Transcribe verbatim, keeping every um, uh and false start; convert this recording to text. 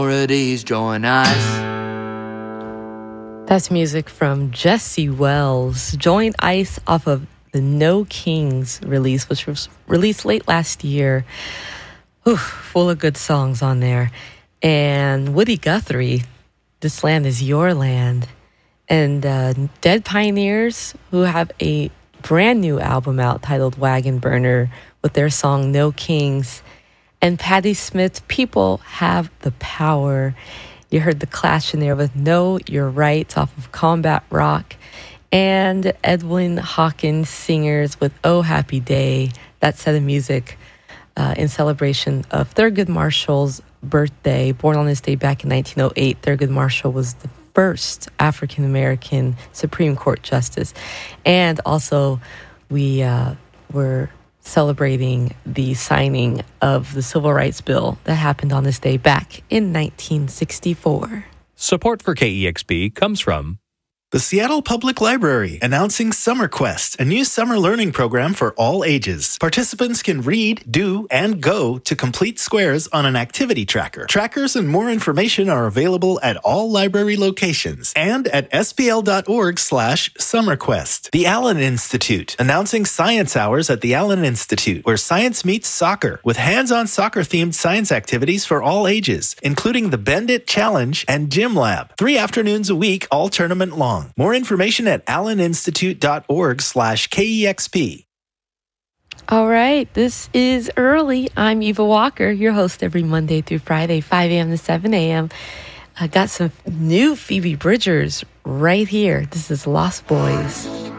Already join us. That's music from Jesse Wells. Join Ice off of the No Kings release, which was released late last year. Ooh, full of good songs on there. And Woody Guthrie, This Land Is Your Land. And uh, Dead Pioneers, who have a brand new album out titled Wagon Burner with their song No Kings. And Patti Smith, People Have the Power. You heard the Clash in there with Know Your Rights off of Combat Rock. And Edwin Hawkins Singers with Oh Happy Day. That set of music uh, in celebration of Thurgood Marshall's birthday. Born on this day back in nineteen oh eight, Thurgood Marshall was the first African-American Supreme Court justice. And also, we uh, were celebrating the signing of the Civil Rights Bill that happened on this day back in nineteen sixty-four. Support for K E X P comes from the Seattle Public Library, announcing Summer Quest, a new summer learning program for all ages. Participants can read, do, and go to complete squares on an activity tracker. Trackers and more information are available at all library locations and at sbl.org slash summerquest. The Allen Institute, announcing science hours at the Allen Institute, where science meets soccer, with hands-on soccer-themed science activities for all ages, including the Bend It Challenge and Gym Lab. Three afternoons a week, all tournament long. More information at alleninstitute.org slash KEXP. All right, this is Early. I'm Eva Walker, your host every Monday through Friday, five a.m. to seven a.m. I got some new Phoebe Bridgers right here. This is Lost Boys.